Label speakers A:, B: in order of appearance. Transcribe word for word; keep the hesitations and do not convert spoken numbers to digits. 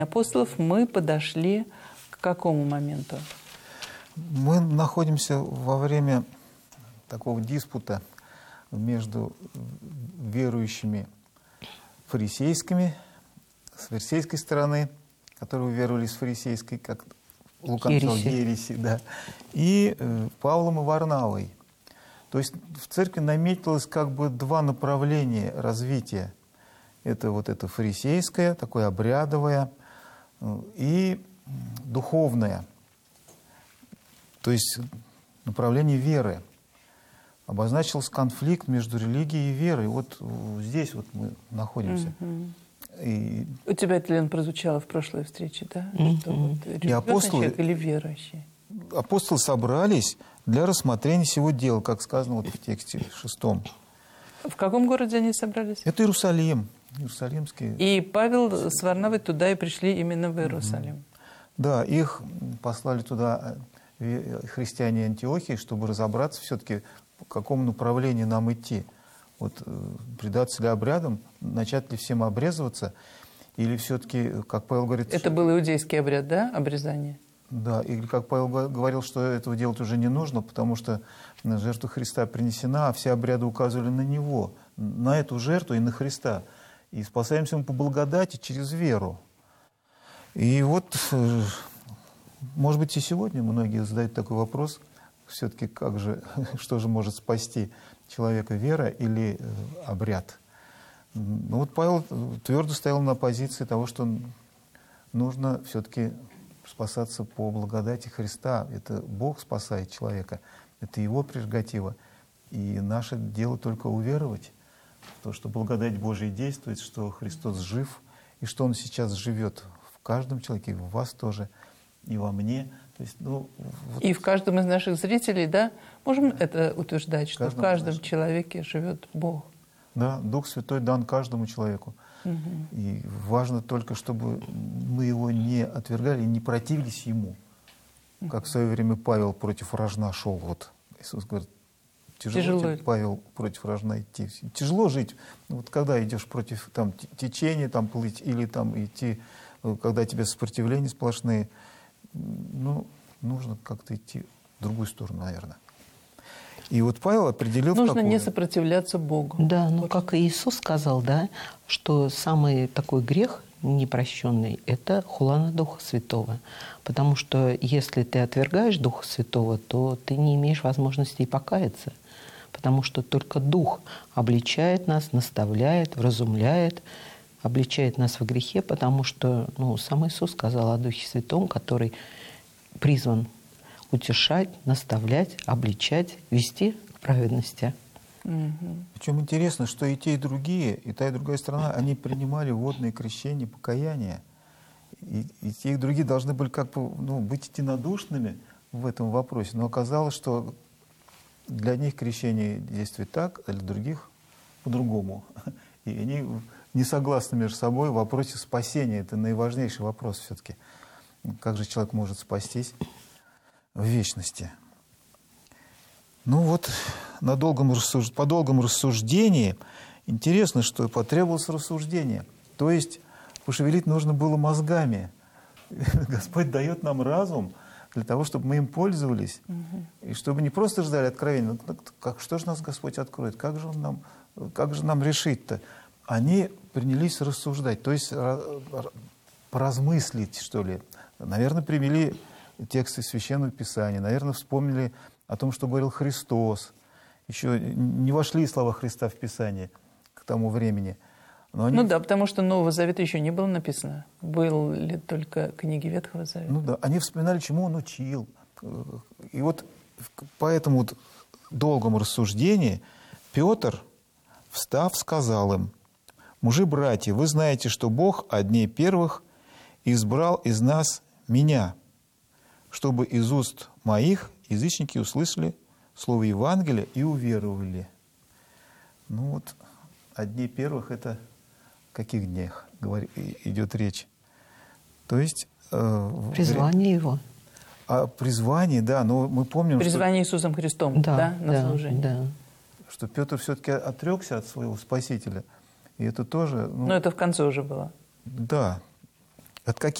A: Апостолов мы подошли к какому моменту?
B: Мы находимся во время такого диспута между верующими фарисейскими, с фарисейской стороны, которые уверовали с фарисейской, как Лука написал, ереси, да, и э, Павлом и Варнавой. То есть в церкви наметилось как бы два направления развития. Это вот это фарисейское, такое обрядовое, и духовное, то есть направление веры. Обозначился конфликт между религией и верой. Вот здесь вот мы находимся.
A: Mm-hmm.
B: И...
A: У тебя это, Лен, прозвучало в прошлой встрече, да?
B: Mm-hmm.
A: Что вот,
B: и апостолы,
A: или верующий?
B: Апостолы собрались для рассмотрения сего дела, как сказано вот в тексте шестом.
A: В каком городе они собрались?
B: Это Иерусалим. Иерусалимский.
A: И Павел с Варнавой туда и пришли именно в Иерусалим.
B: Mm-hmm. Да, их послали туда христиане Антиохии, чтобы разобраться все-таки, по какому направлению нам идти. Вот предаться ли обрядам, начать ли всем обрезываться, или все-таки, как Павел говорит...
A: Это был иудейский обряд, да, обрезание?
B: Да, или как Павел говорил, что этого делать уже не нужно, потому что жертва Христа принесена, а все обряды указывали на Него, на эту жертву и на Христа. И спасаемся мы по благодати через веру. И вот, может быть, и сегодня многие задают такой вопрос, все-таки как же, что же может спасти человека, вера или обряд? Ну вот Павел твердо стоял на позиции того, что нужно все-таки спасаться по благодати Христа. Это Бог спасает человека, это Его прерогатива. И наше дело только уверовать в то, что благодать Божия действует, что Христос жив, и что Он сейчас живет в каждом человеке, в вас тоже, и во мне. То есть, ну, вот...
A: И в каждом из наших зрителей, да? Можем это утверждать, что в каждом
B: нашем...
A: человеке живет Бог?
B: Да, Дух Святой дан каждому человеку.
A: Угу.
B: И важно только, чтобы мы Его не отвергали, не противились Ему. Угу. Как в свое время Павел против рожна шел. Вот Иисус говорит, тяжело,
A: тяжело.
B: Тебе, Павел, против рожна идти. Тяжело жить. Вот когда идешь против там, течения, там, плыть, или там, идти, когда тебе сопротивления сплошные, ну, нужно как-то идти в другую сторону, наверное. И вот Павел определил...
A: Нужно не сопротивляться Богу.
C: Да, ну вот. Как Иисус сказал, да, что самый такой грех непрощенный – это хула на Духа Святого. Потому что если ты отвергаешь Духа Святого, то ты не имеешь возможности и покаяться. Потому что только Дух обличает нас, наставляет, вразумляет, обличает нас в грехе, потому что ну, сам Иисус сказал о Духе Святом, который призван утешать, наставлять, обличать, вести к праведности.
A: Угу.
B: Причем интересно, что и те, и другие, и та, и другая сторона, они принимали водное крещение, покаяние. И, и те, и другие должны были как бы ну, быть единодушными в этом вопросе. Но оказалось, что для них крещение действует так, а для других по-другому. И они не согласны между собой в вопросе спасения. Это наиважнейший вопрос все-таки. Как же человек может спастись в вечности? Ну вот, на долгом рассуж... по долгому рассуждении интересно, что потребовалось рассуждение. То есть пошевелить нужно было мозгами. Господь дает нам разум для того, чтобы мы им пользовались. Угу. И чтобы не просто ждали откровения. Как, что же нас Господь откроет? Как же, он нам, как же нам решить-то? Они принялись рассуждать, то есть поразмыслить, что ли. Наверное, привели тексты Священного Писания, наверное, вспомнили о том, что говорил Христос. Еще не вошли слова Христа в Писание к тому времени. Но они...
A: Ну да, потому что Нового Завета еще не было написано. Были только книги Ветхого Завета.
B: Ну да, они вспоминали, чему он учил. И вот по этому вот долгому рассуждению Петр, встав, сказал им: «Мужи-братья, вы знаете, что Бог одни первых избрал из нас меня, чтобы из уст моих язычники услышали слово Евангелия и уверовали». Ну вот, одни первых — это о каких днях идет речь? То есть... Э,
C: призвание его.
B: О призвании, да, но мы помним,
A: призвание
B: что...
A: Иисусом Христом, да, да, на
C: да,
A: служение.
C: Да.
B: Что Петр все-таки отрекся от своего Спасителя. И это тоже... Ну,
A: но это в конце уже было.
B: Да. От каких